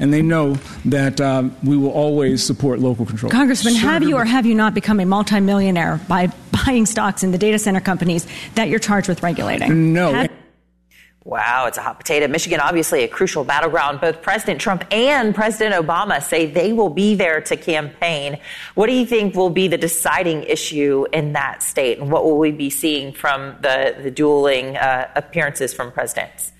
and they know that we will always support local control. Congressman, have you or have you not become a multimillionaire by buying stocks in the data center companies that you're charged with regulating? No. Wow, it's a hot potato. Michigan, obviously a crucial battleground. Both President Trump and President Obama say they will be there to campaign. What do you think will be the deciding issue in that state? And what will we be seeing from the dueling appearances from presidents?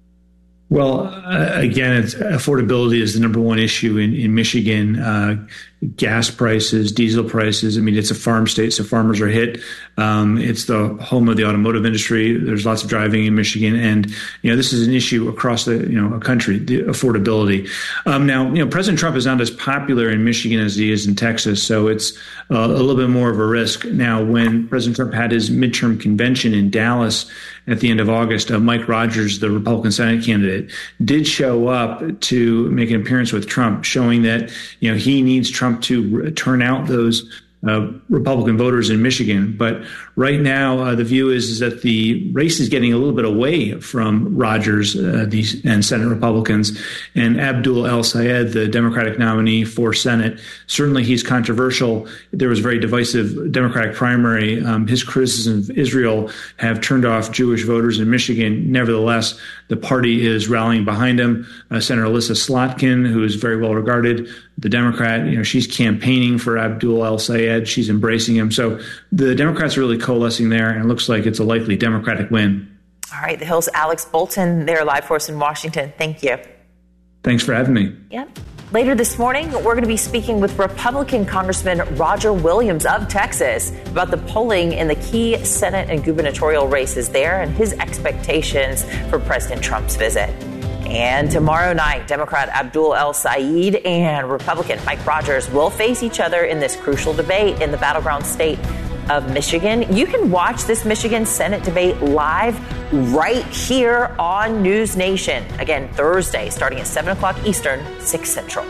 Well, again, affordability is the number one issue in Michigan. Gas prices, diesel prices. I mean, it's a farm state, so farmers are hit. It's the home of the automotive industry. There's lots of driving in Michigan, and this is an issue across the a country. The affordability. Now, President Trump is not as popular in Michigan as he is in Texas, so it's a little bit more of a risk. Now, when President Trump had his midterm convention in Dallas at the end of August, Mike Rogers, the Republican Senate candidate, did show up to make an appearance with Trump, showing that he needs Trump to turn out those Republican voters in Michigan. But right now, the view is that the race is getting a little bit away from Rogers and Senate Republicans. And Abdul El-Sayed, the Democratic nominee for Senate, certainly he's controversial. There was a very divisive Democratic primary. His criticisms of Israel have turned off Jewish voters in Michigan. Nevertheless, the party is rallying behind him. Senator Alyssa Slotkin, who is very well regarded, the Democrat, she's campaigning for Abdul El-Sayed. She's embracing him. So the Democrats are really coalescing there, and it looks like it's a likely Democratic win. All right, The Hill's Alex Bolton there live for us in Washington. Thank you. Thanks for having me. Yep. Later this morning, we're going to be speaking with Republican Congressman Roger Williams of Texas about the polling in the key Senate and gubernatorial races there and his expectations for President Trump's visit. And tomorrow night, Democrat Abdul El-Sayed and Republican Mike Rogers will face each other in this crucial debate in the battleground state of Michigan. You can watch this Michigan Senate debate live right here on News Nation. Again, Thursday, starting at 7 o'clock Eastern, 6 Central.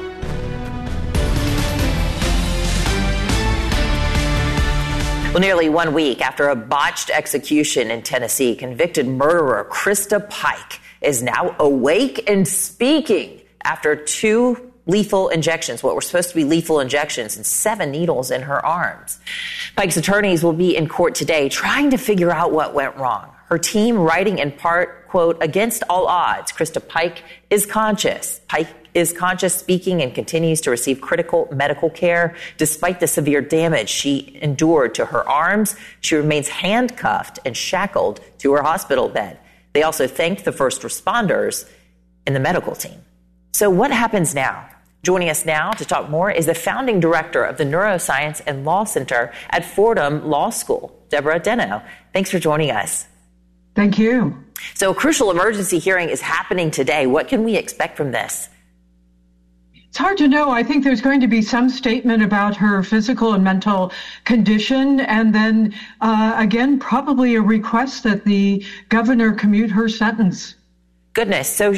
Well, nearly 1 week after a botched execution in Tennessee, convicted murderer Krista Pike is now awake and speaking after 2 lethal injections, what were supposed to be lethal injections, and 7 needles in her arms. Pike's attorneys will be in court today trying to figure out what went wrong. Her team writing in part, quote, "Against all odds, Krista Pike is conscious. Pike is conscious, speaking, and continues to receive critical medical care. Despite the severe damage she endured to her arms, she remains handcuffed and shackled to her hospital bed." They also thanked the first responders and the medical team. So what happens now? Joining us now to talk more is the founding director of the Neuroscience and Law Center at Fordham Law School, Deborah Deno. Thanks for joining us. Thank you. So a crucial emergency hearing is happening today. What can we expect from this? It's hard to know. I think there's going to be some statement about her physical and mental condition, and then again, probably a request that the governor commute her sentence. Goodness. So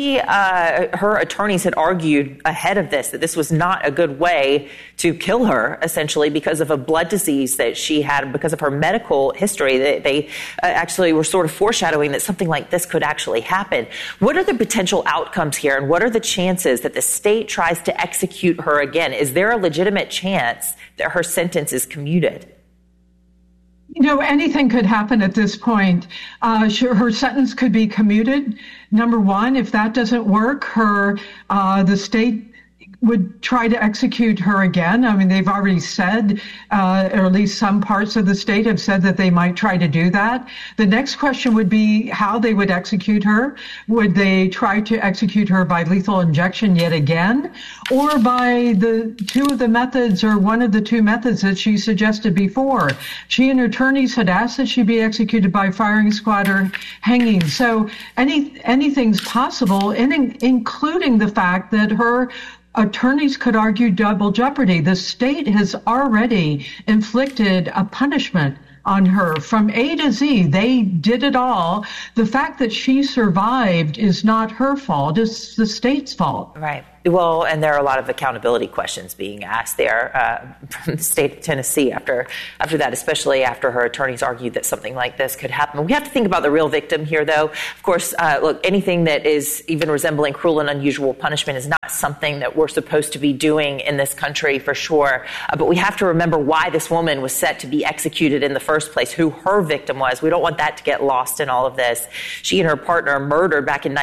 her attorneys had argued ahead of this that this was not a good way to kill her, essentially, because of a blood disease that she had, because of her medical history. They actually were sort of foreshadowing that something like this could actually happen. What are the potential outcomes here, and what are the chances that the state tries to execute her again? Is there a legitimate chance that her sentence is commuted? Anything could happen at this point. Her sentence could be commuted. Number one, if that doesn't work, the state would try to execute her again. I mean, they've already said, or at least some parts of the state have said that they might try to do that. The next question would be how they would execute her. Would they try to execute her by lethal injection yet again, or by the two of the methods, or one of the two methods that she suggested before? She and her attorneys had asked that she be executed by firing squad or hanging. So anything's possible, including the fact that her attorneys could argue double jeopardy. The state has already inflicted a punishment on her from A to Z. They did it all. The fact that she survived is not her fault. It's the state's fault. Right. Well, and there are a lot of accountability questions being asked there from the state of Tennessee after that, especially after her attorneys argued that something like this could happen. We have to think about the real victim here, though. Of course, look, anything that is even resembling cruel and unusual punishment is not something that we're supposed to be doing in this country, for sure. But we have to remember why this woman was set to be executed in the first place, who her victim was. We don't want that to get lost in all of this. She and her partner murdered back in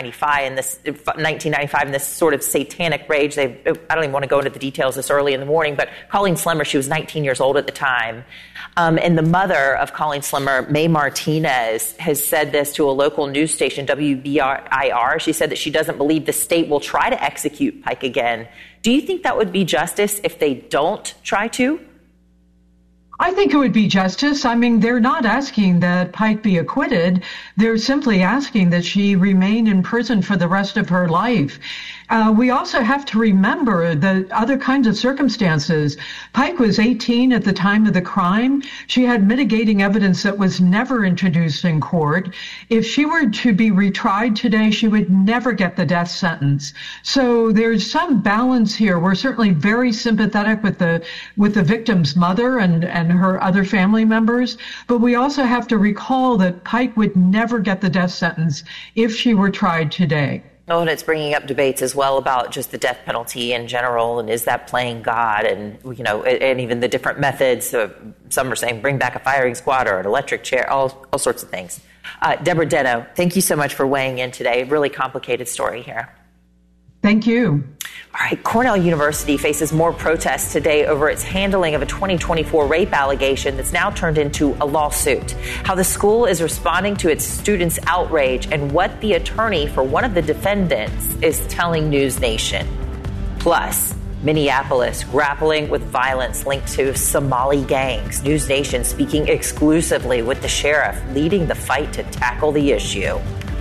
1995 in this sort of satanic rage. I don't even want to go into the details this early in the morning, but Colleen Slimmer, she was 19 years old at the time. And the mother of Colleen Slimmer, May Martinez, has said this to a local news station, WBIR. She said that she doesn't believe the state will try to execute Pike again. Do you think that would be justice if they don't try to? I think it would be justice. I mean, they're not asking that Pike be acquitted. They're simply asking that she remain in prison for the rest of her life. We also have to remember the other kinds of circumstances. Pike was 18 at the time of the crime. She had mitigating evidence that was never introduced in court. If she were to be retried today, she would never get the death sentence. So there's some balance here. We're certainly very sympathetic with the victim's mother and her other family members, but we also have to recall that Pike would never get the death sentence if she were tried today. Oh, and it's bringing up debates as well about just the death penalty in general, and is that playing God, and and even the different methods. Some are saying bring back a firing squad or an electric chair, all sorts of things. Deborah Deno, thank you so much for weighing in today. Really complicated story here. Thank you. All right, Cornell University faces more protests today over its handling of a 2024 rape allegation that's now turned into a lawsuit. How the school is responding to its students' outrage and what the attorney for one of the defendants is telling News Nation. Plus, Minneapolis grappling with violence linked to Somali gangs. News Nation speaking exclusively with the sheriff leading the fight to tackle the issue.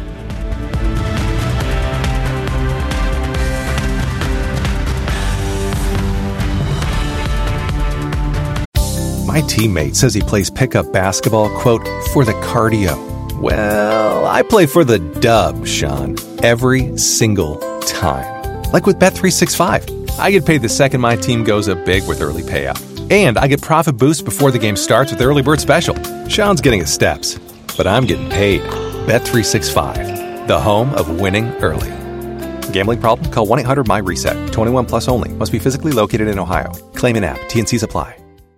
My teammate says he plays pickup basketball, quote, for the cardio. Well, I play for the dub, Sean, every single time. Like with Bet365. I get paid the second my team goes up big with early payout. And I get profit boost before the game starts with Early Bird Special. Sean's getting his steps, but I'm getting paid. Bet365, the home of winning early. Gambling problem? Call 1-800-MY-RESET. 21 plus only. Must be physically located in Ohio. Claim in app. T&Cs apply.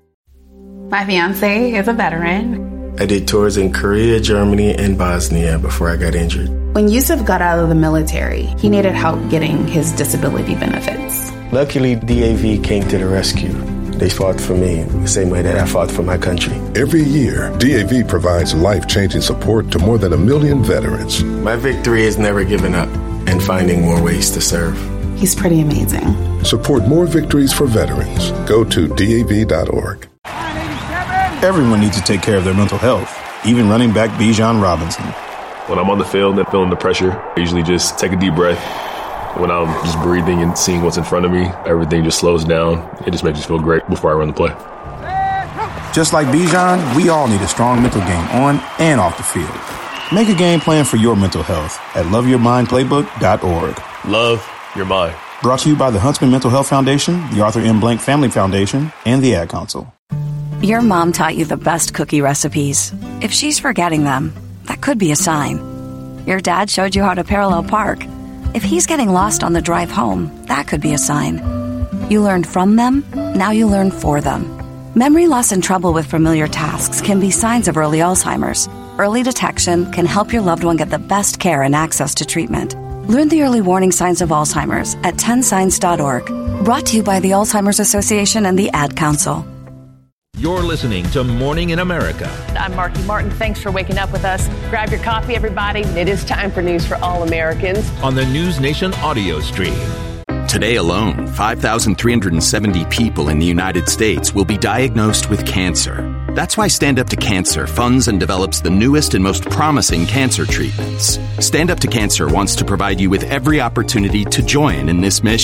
My fiance is a veteran. I did tours in Korea, Germany, and Bosnia before I got injured. When Yusuf got out of the military, he needed help getting his disability benefits. Luckily, DAV came to the rescue. They fought for me the same way that I fought for my country. Every year, DAV provides life-changing support to more than 1 million veterans. My victory is never giving up and finding more ways to serve. He's pretty amazing. Support more victories for veterans. Go to DAV.org. Everyone needs to take care of their mental health, even running back Bijan Robinson. When I'm on the field and feeling the pressure, I usually just take a deep breath. When I'm just breathing and seeing what's in front of me, everything just slows down. It just makes me feel great before I run the play. Just like Bijan, we all need a strong mental game on and off the field. Make a game plan for your mental health at loveyourmindplaybook.org. Love your mind. Brought to you by the Huntsman Mental Health Foundation, the Arthur M. Blank Family Foundation, and the Ad Council. Your mom taught you the best cookie recipes. If she's forgetting them, that could be a sign. Your dad showed you how to parallel park. If he's getting lost on the drive home, that could be a sign. You learned from them, now you learn for them. Memory loss and trouble with familiar tasks can be signs of early Alzheimer's. Early detection can help your loved one get the best care and access to treatment. Learn the early warning signs of Alzheimer's at 10signs.org. Brought to you by the Alzheimer's Association and the Ad Council. You're listening to Morning in America. I'm Marky Martin. Thanks for waking up with us. Grab your coffee, everybody. It is time for news for all Americans. On the News Nation audio stream. Today alone, 5,370 people in the United States will be diagnosed with cancer. That's why Stand Up to Cancer funds and develops the newest and most promising cancer treatments. Stand Up to Cancer wants to provide you with every opportunity to join in this mission.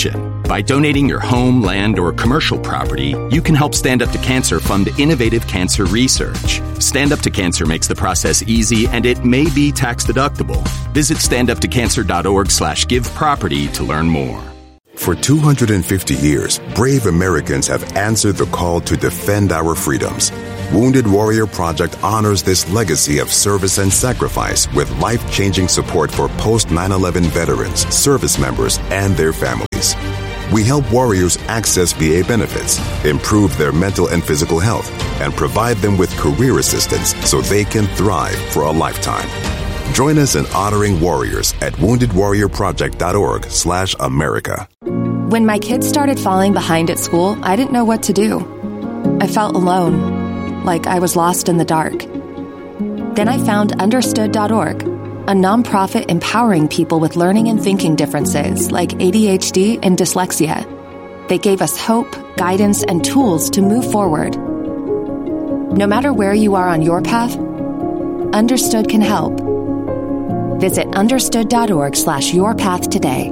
By donating your home, land, or commercial property, you can help Stand Up to Cancer fund innovative cancer research. Stand Up to Cancer makes the process easy, and it may be tax deductible. Visit standuptocancer.org/giveproperty to learn more. For 250 years, brave Americans have answered the call to defend our freedoms. Wounded Warrior Project honors this legacy of service and sacrifice with life-changing support for post-9/11 veterans, service members, and their families. We help warriors access VA benefits, improve their mental and physical health, and provide them with career assistance so they can thrive for a lifetime. Join us in honoring warriors at woundedwarriorproject.org/America. When my kids started falling behind at school, I didn't know what to do. I felt alone, like I was lost in the dark. Then I found Understood.org, a nonprofit empowering people with learning and thinking differences like ADHD and dyslexia. They gave us hope, guidance, and tools to move forward. No matter where you are on your path, Understood can help. Visit understood.org/yourpath today.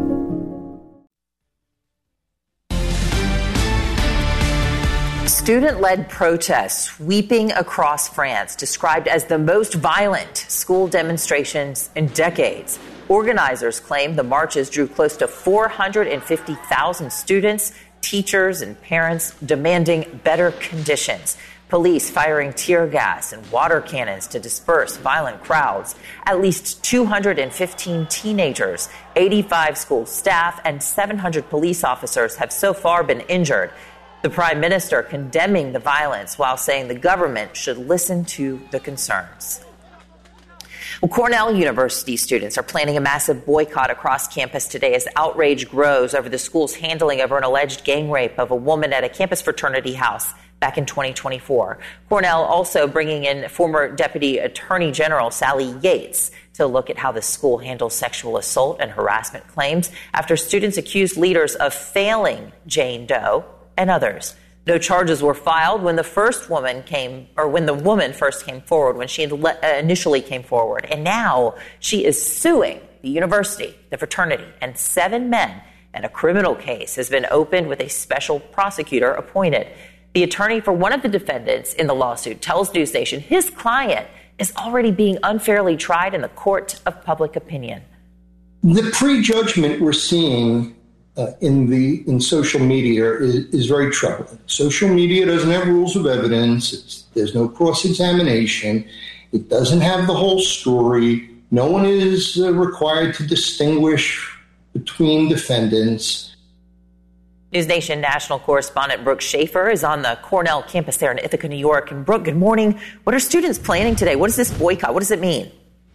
Student-led protests sweeping across France, described as the most violent school demonstrations in decades. Organizers claim the marches drew close to 450,000 students, teachers, and parents demanding better conditions. Police firing tear gas and water cannons to disperse violent crowds. At least 215 teenagers, 85 school staff, and 700 police officers have so far been injured. The Prime Minister condemning the violence while saying the government should listen to the concerns. Well, Cornell University students are planning a massive boycott across campus today as outrage grows over the school's handling over an alleged gang rape of a woman at a campus fraternity house back in 2024. Cornell also bringing in former Deputy Attorney General Sally Yates to look at how the school handles sexual assault and harassment claims after students accused leaders of failing Jane Doe and others. No charges were filed when the woman first came forward, when she initially came forward. And now she is suing the university, the fraternity, and 7 men. And a criminal case has been opened with a special prosecutor appointed. The attorney for one of the defendants in the lawsuit tells News Nation his client is already being unfairly tried in the court of public opinion. The prejudgment we're seeing in social media is very troubling. Social media doesn't have rules of evidence. There's no cross-examination. It doesn't have the whole story. No one is required to distinguish between defendants. News Nation national correspondent Brooke Schaefer is on the Cornell campus there in Ithaca, New York. And Brooke, good morning. What are students planning today? What is this boycott? What does it mean?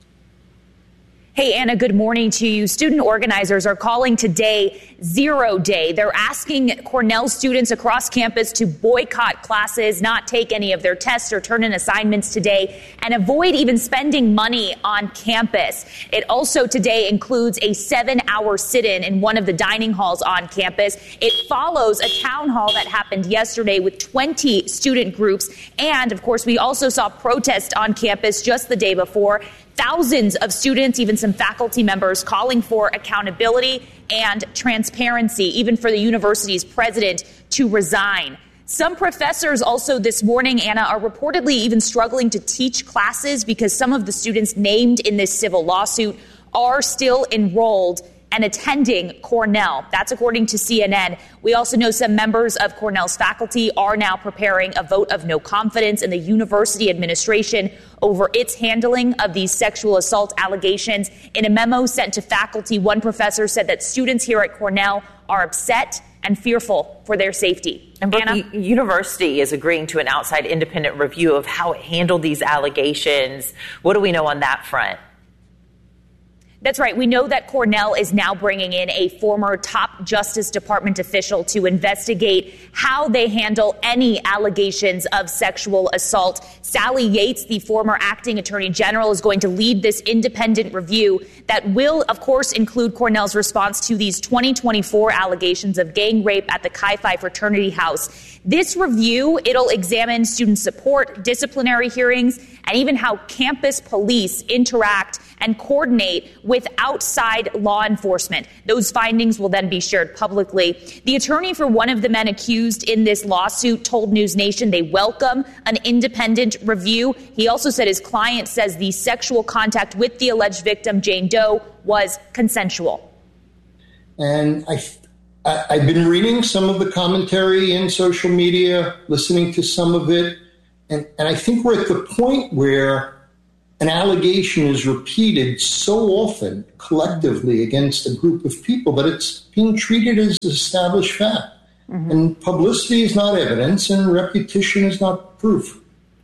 Hey, Anna, good morning to you. Student organizers are calling today Zero Day. They're asking Cornell students across campus to boycott classes, not take any of their tests or turn in assignments today, and avoid even spending money on campus. It also today includes a 7-hour sit-in in one of the dining halls on campus. It follows a town hall that happened yesterday with 20 student groups. And, of course, we also saw protests on campus just the day before. Thousands of students, even some faculty members, calling for accountability and transparency, even for the university's president to resign. Some professors also this morning, Anna, are reportedly even struggling to teach classes because some of the students named in this civil lawsuit are still enrolled and attending Cornell. That's according to CNN. We also know some members of Cornell's faculty are now preparing a vote of no confidence in the university administration over its handling of these sexual assault allegations. In a memo sent to faculty, one professor said that students here at Cornell are upset and fearful for their safety. And the university is agreeing to an outside independent review of how it handled these allegations. What do we know on that front? That's right. We know that Cornell is now bringing in a former top Justice Department official to investigate how they handle any allegations of sexual assault. Sally Yates, the former acting attorney general, is going to lead this independent review that will, of course, include Cornell's response to these 2024 allegations of gang rape at the Chi Phi fraternity house. This review, it'll examine student support, disciplinary hearings, and even how campus police interact and coordinate with outside law enforcement. Those findings will then be shared publicly. The attorney for one of the men accused in this lawsuit told News Nation they welcome an independent review. He also said his client says the sexual contact with the alleged victim, Jane Doe, was consensual. And I've been reading some of the commentary in social media, listening to some of it, and I think we're at the point where an allegation is repeated so often collectively against a group of people that it's being treated as established fact. Mm-hmm. And publicity is not evidence, and repetition is not proof.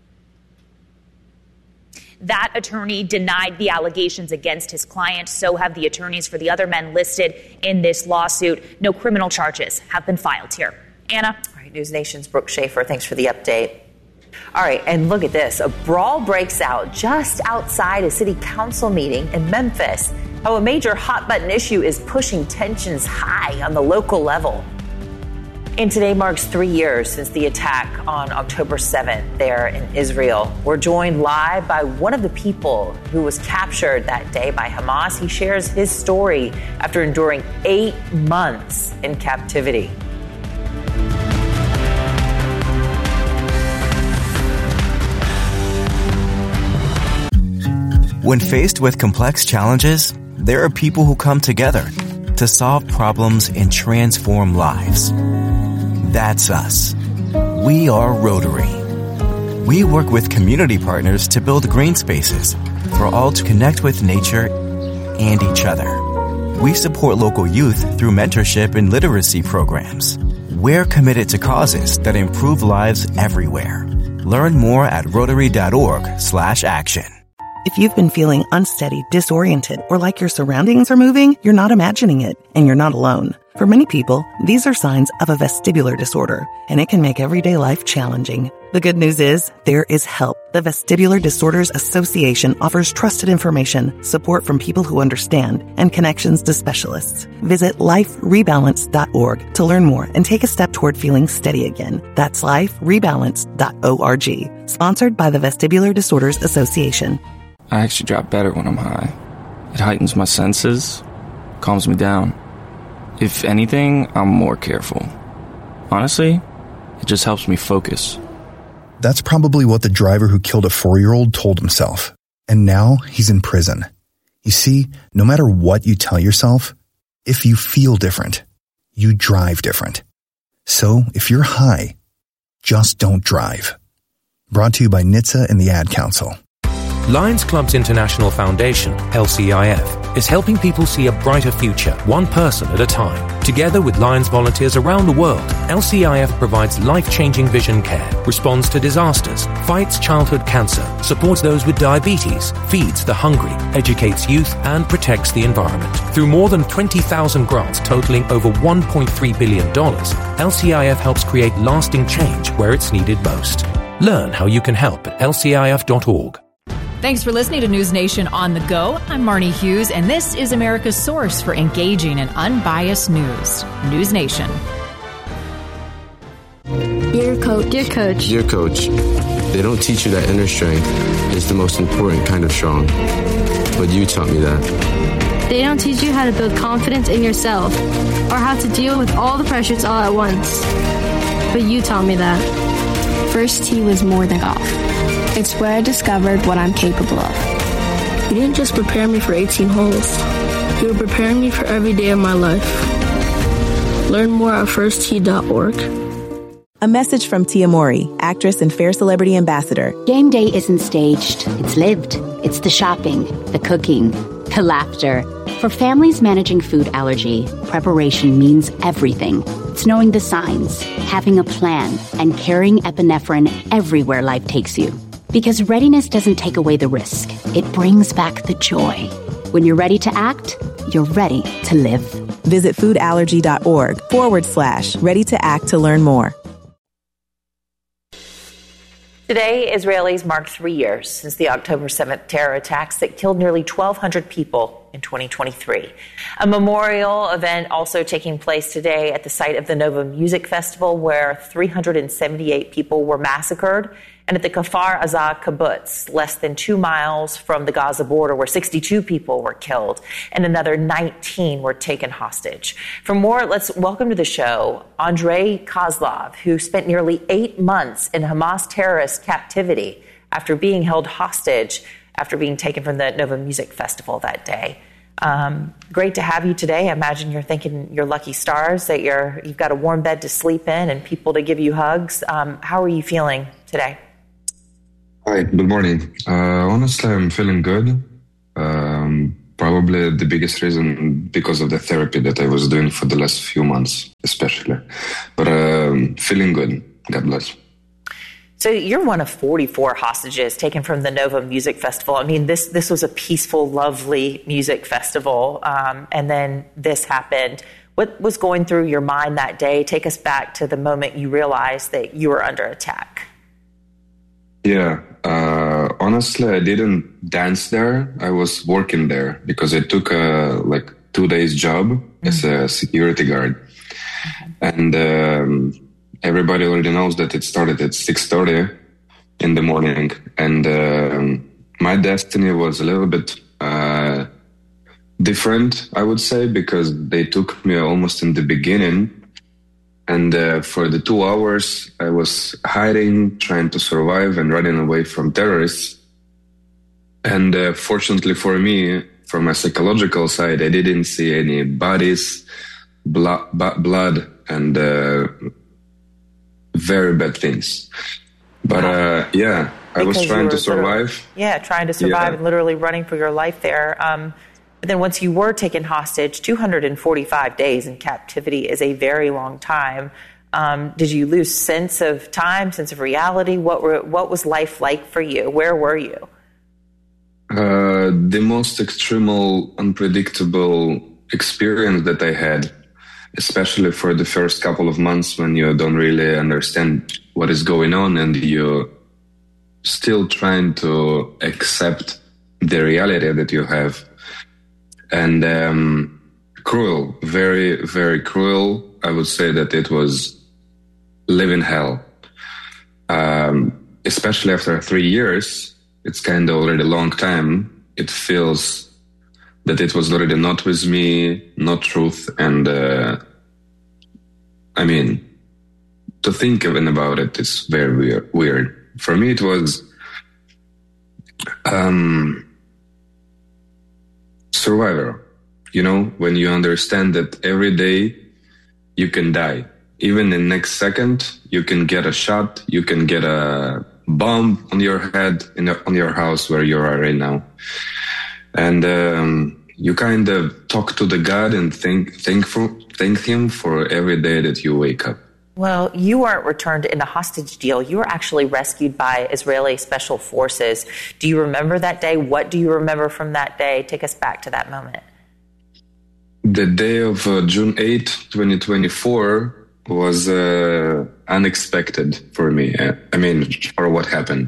That attorney denied the allegations against his client. So have the attorneys for the other men listed in this lawsuit. No criminal charges have been filed here. Anna? All right, News Nation's Brooke Schaefer, thanks for the update. All right, and look at this. A brawl breaks out just outside a city council meeting in Memphis. How a major hot-button issue is pushing tensions high on the local level. And today marks 3 years since the attack on October 7th there in Israel. We're joined live by one of the people who was captured that day by Hamas. He shares his story after enduring 8 months in captivity. When faced with complex challenges, there are people who come together to solve problems and transform lives. That's us. We are Rotary. We work with community partners to build green spaces for all to connect with nature and each other. We support local youth through mentorship and literacy programs. We're committed to causes that improve lives everywhere. Learn more at Rotary.org/action. If you've been feeling unsteady, disoriented, or like your surroundings are moving, you're not imagining it, and you're not alone. For many people, these are signs of a vestibular disorder, and it can make everyday life challenging. The good news is, there is help. The Vestibular Disorders Association offers trusted information, support from people who understand, and connections to specialists. Visit liferebalance.org to learn more and take a step toward feeling steady again. That's liferebalance.org. Sponsored by the Vestibular Disorders Association. I actually drop better when I'm high. It heightens my senses, calms me down. If anything, I'm more careful. Honestly, it just helps me focus. That's probably what the driver who killed a 4-year-old told himself. And now he's in prison. You see, no matter what you tell yourself, if you feel different, you drive different. So if you're high, just don't drive. Brought to you by NHTSA and the Ad Council. Lions Club's International Foundation, LCIF, is helping people see a brighter future, one person at a time. Together with Lions volunteers around the world, LCIF provides life-changing vision care, responds to disasters, fights childhood cancer, supports those with diabetes, feeds the hungry, educates youth, and protects the environment. Through more than 20,000 grants totaling over $1.3 billion, LCIF helps create lasting change where it's needed most. Learn how you can help at lcif.org. Thanks for listening to News Nation on the Go. I'm Marnie Hughes, and this is America's source for engaging and unbiased news. News Nation. Dear Coach. Dear Coach. Dear Coach, they don't teach you that inner strength is the most important kind of strong. But you taught me that. They don't teach you how to build confidence in yourself or how to deal with all the pressures all at once. But you taught me that. First tee was more than golf. It's where I discovered what I'm capable of. You didn't just prepare me for 18 holes. You were preparing me for every day of my life. Learn more at firsttee.org. A message from Tia Mori, actress and Fair Celebrity Ambassador. Game day isn't staged. It's lived. It's the shopping, the cooking, the laughter. For families managing food allergy, preparation means everything. It's knowing the signs, having a plan, and carrying epinephrine everywhere life takes you. Because readiness doesn't take away the risk. It brings back the joy. When you're ready to act, you're ready to live. Visit foodallergy.org/ready to act to learn more. Today, Israelis marked 3 years since the October 7th terror attacks that killed nearly 1,200 people in 2023. A memorial event also taking place today at the site of the Nova Music Festival, where 378 people were massacred and at the Kfar Aza kibbutz, less than 2 miles from the Gaza border, where 62 people were killed and another 19 were taken hostage. For more, let's welcome to the show Andrei Kozlov, who spent nearly 8 months in Hamas terrorist captivity after being held hostage after being taken from the Nova Music Festival that day. Great to have you today. I imagine you're thinking your lucky stars that you've got a warm bed to sleep in and people to give you hugs. How are you feeling today? Hi, good morning. Honestly, I'm feeling good. Probably the biggest reason because of the therapy that I was doing for the last few months, especially. But feeling good. God bless. So you're one of 44 hostages taken from the Nova Music Festival. I mean, this was a peaceful, lovely music festival, and then this happened. What was going through your mind that day? Take us back to the moment you realized that you were under attack. Yeah, honestly, I didn't dance there. I was working there because I took a 2 days job as a security guard, and everybody already knows that it started at 6:30 in the morning. And my destiny was a little bit different, I would say, because they took me almost in the beginning. And for the 2 hours, I was hiding, trying to survive and running away from terrorists. And fortunately for me, from a psychological side, I didn't see any bodies, blood and very bad things. But I was trying to survive. Trying to survive and literally running for your life there. But then once you were taken hostage, 245 days in captivity is a very long time. Did you lose sense of time, sense of reality? What was life like for you? Where were you? The most extreme, unpredictable experience that I had, especially for the first couple of months when you don't really understand what is going on and you're still trying to accept the reality that you have. And cruel, very, very cruel. I would say that it was living hell. Especially after 3 years, it's kind of already a long time. It feels that it was already not with me, not truth. And to think even about it is very weird. For me, it was survivor. You know, when you understand that every day you can die. Even in next second, you can get a shot, you can get a bomb on your head on your house where you are right now. And you kind of talk to the God and thank him for every day that you wake up. Well, you weren't returned in a hostage deal. You were actually rescued by Israeli Special Forces. Do you remember that day? What do you remember from that day? Take us back to that moment. The day of June 8, 2024 was unexpected for me. For what happened.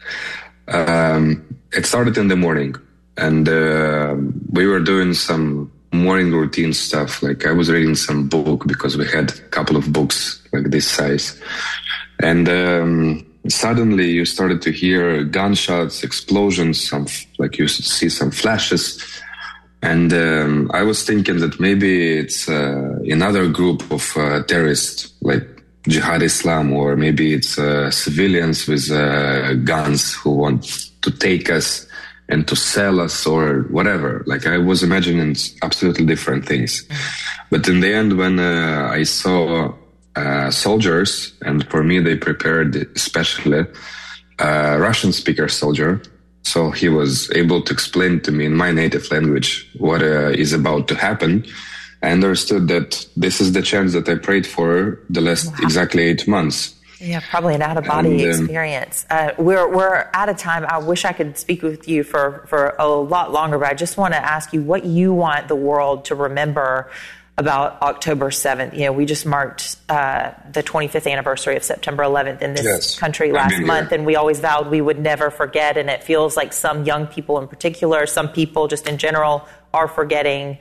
It started in the morning, and we were doing some morning routine stuff. Like I was reading some book because we had a couple of books like this size. And suddenly you started to hear gunshots, explosions, you see some flashes. And I was thinking that maybe it's another group of terrorists like Jihad Islam, or maybe it's civilians with guns who want to take us and to sell us or whatever. Like I was imagining absolutely different things. But in the end, when I saw soldiers, and for me, they prepared especially a Russian speaker soldier. So he was able to explain to me in my native language what is about to happen. I understood that this is the chance that I prayed for the last exactly 8 months. Yeah, probably an out-of-body experience. We're out of time. I wish I could speak with you for a lot longer, but I just want to ask you what you want the world to remember about October 7th. You know, we just marked the 25th anniversary of September 11th in this country last month, and we always vowed we would never forget, and it feels like some young people in particular, some people just in general, are forgetting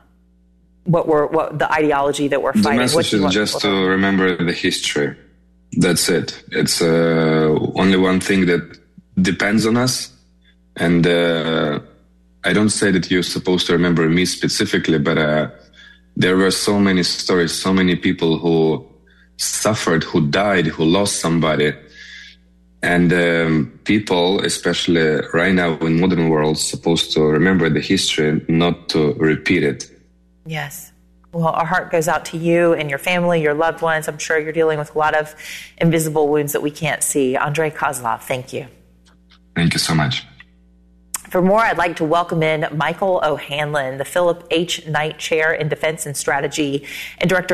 what the ideology that we're fighting. The message is just to remember the history. That's it. It's only one thing that depends on us. And I don't say that you're supposed to remember me specifically, but there were so many stories, so many people who suffered, who died, who lost somebody. And people, especially right now in modern world, supposed to remember the history, not to repeat it. Yes. Well, our heart goes out to you and your family, your loved ones. I'm sure you're dealing with a lot of invisible wounds that we can't see. Andrei Kozlov, thank you. Thank you so much. For more, I'd like to welcome in Michael O'Hanlon, the Philip H. Knight Chair in Defense and Strategy and Director